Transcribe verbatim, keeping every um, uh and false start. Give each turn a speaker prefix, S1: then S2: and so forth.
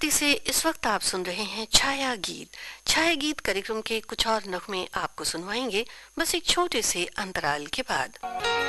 S1: भारती से इस वक्त आप सुन रहे हैं छाया गीत। छाया गीत कार्यक्रम के कुछ और नगमे आपको सुनवाएंगे बस एक छोटे से अंतराल के बाद।